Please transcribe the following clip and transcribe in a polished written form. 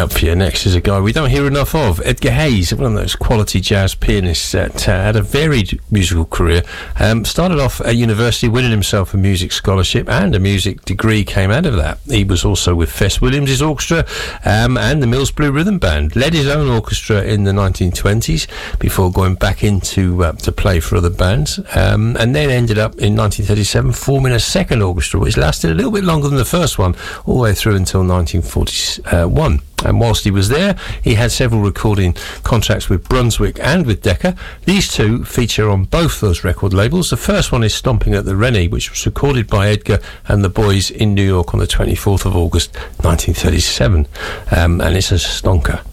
Up for you next is a guy we don't hear enough of, Edgar Hayes, one of those quality jazz pianists that had a varied musical career. Started off at university, winning himself a music scholarship, and a music degree came out of that. He was also with Fess Williams' orchestra and the Mills Blue Rhythm Band. Led his own orchestra in the 1920s before going back into to play for other bands, and then ended up in 1937 forming a second orchestra, which lasted a little bit longer than the first one, all the way through until 1941. And whilst he was there, he had several recording contracts with Brunswick and with Decca. These two feature on both those record labels. The first one is Stomping at the Rennie, which was recorded by Edgar and the boys in New York on the 24th of August 1937, and it's a stonker.